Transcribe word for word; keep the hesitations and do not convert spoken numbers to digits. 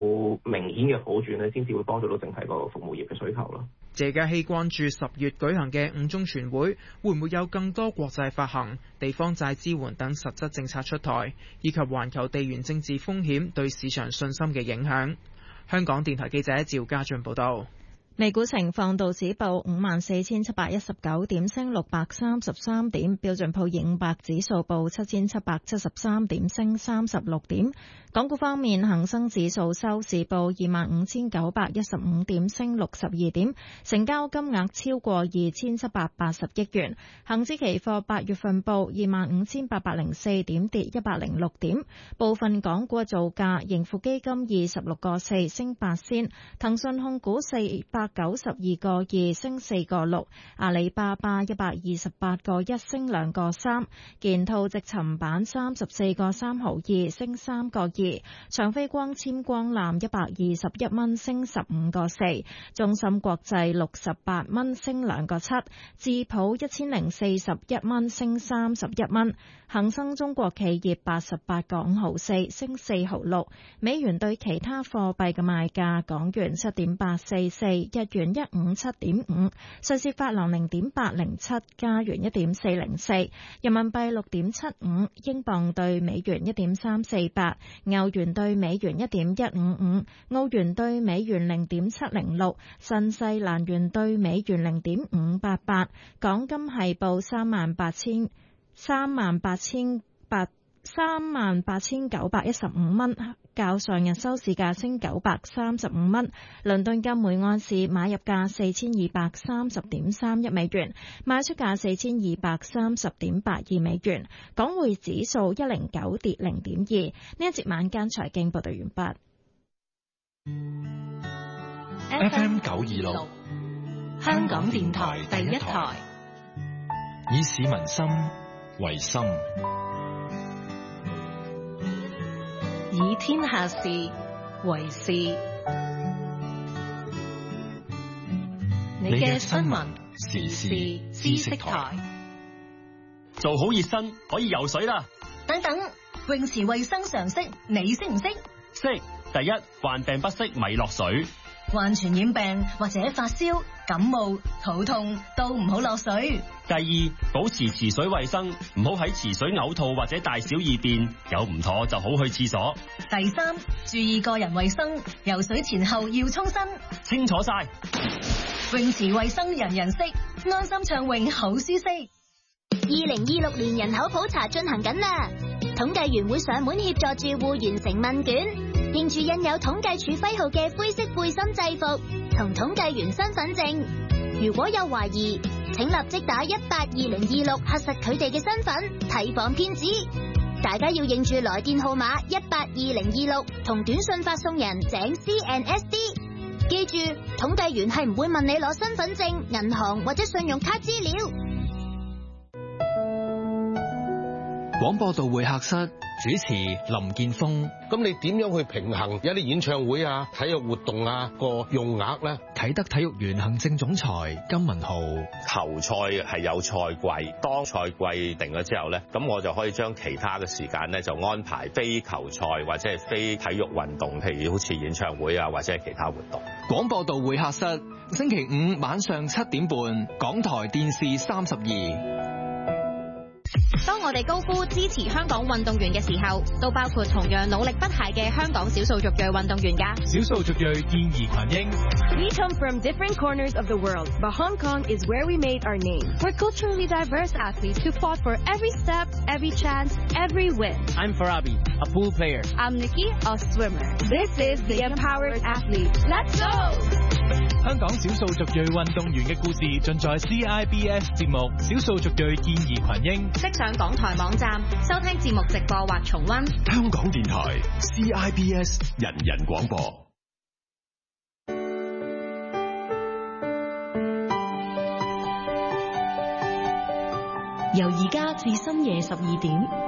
明顯嘅好轉咧，先至會幫助到整體個服務業嘅需求咯。 謝家熙關注十月舉行嘅五中全會會唔會有更多國債發行、地方債支援等實質政策出台，以及環球地緣政治風險對市場信心嘅影響。香港電台記者趙家俊報道。 美股情況，道指報五萬四千七百一十九點，升六百三十三點；標準普爾五百指數報七千七百七十三點，升三十六點。港股方面，恒生指數收市報二萬五千九百一十五點，升六十二點，成交金額超過二千七百八十億元。恒指期貨八月份報二萬五千八百零四點，跌一百零六點。部分港股嘅造價，盈富基金二十六個四升八仙，騰訊控股四百九十二個二升四個六，阿里巴巴一百二十八個一升兩個三，建滔積層板三十四個三毫二升三個二，長飛光纖光纜一百二十一蚊升十五個四，中芯國際六十八蚊升兩個七，智普一千零四十一蚊升三十一蚊，恒生中國企業八十八個五毫四升四毫六，美元對其他貨幣嘅賣價，港元七點八四四。日元一五七點五，瑞士法郎零點八零七，加元一點四零四，人民幣六點七五，英鎊對美元一點三四八，歐元對美元一點一五五，澳元對美元零點七零六，新西蘭元對美元零點五八八。港金係報三萬八千三萬八千八三萬八千九百一十五蚊。較上日收市價升九百三十五蚊，倫敦金每盎司買入價四千二百三十點三一美元，賣出價四千二百三十點八二美元。港匯指數一零九跌零點二。呢一節晚間財經報道完畢。F M 九二六，香港電台第一台，以市民心為心， 以天下事為事。你嘅新聞時事知識台， 做好熱身可以游水啦。 等等，泳池衛生常識你識唔識？ 識。第一，患病不適咪落水。 患傳染病或者發燒、感冒、肚痛都唔好落水。 第二，保持池水衛生，唔好喺池水嘔吐或者大小二便，有唔妥就好去廁所。 第三，注意個人衛生，游水前後要沖身。 清楚晒。 泳池衛生人人識，安心暢泳好舒適。 二零二六年人口普查進行緊啦，統計員會上門協助住戶完成問卷。認住印有統計處徽號嘅灰色背心制服同統計員身份證，如果有懷疑，請立即打一八二零二六核實佢哋嘅身份，提防騙子。大家要認住來電號碼一八二零二六同短信發送人井 C N S D。記住，統計員係唔會問你攞身份證、銀行或者信用卡資料。 廣播道會客室主持林建峰。 咁你點樣去平衡有啲演唱會啊、體育活動啊個用額咧？ 啟德體育園行政總裁金文浩。 球賽係有賽季，當賽季定咗之後咧，咁我就可以將其他嘅時間咧就安排非球賽或者係非體育運動，譬如好似演唱會啊或者係其他活動。 廣播道會客室星期五晚上七點半，港台電視三十二。 當我哋高呼支持香港運動員嘅時候，都包括同樣努力不懈嘅香港少數族裔運動員㗎。 少數族裔健兒群英。 We come from different corners of the world, but Hong Kong is where we made our name. We're culturally diverse athletes who fought for every step, every chance, every win. I'm Farabi, a pool player. I'm Nikki, a swimmer. This is the Empowered Athlete. Let's go! 香港少數族裔運動員嘅故事盡在 C I B S 節目《少數族裔健兒群英》。 即上港台網站收聽節目直播或重溫。 香港電台 C I B S 人人廣播。 由而家至深夜十二點，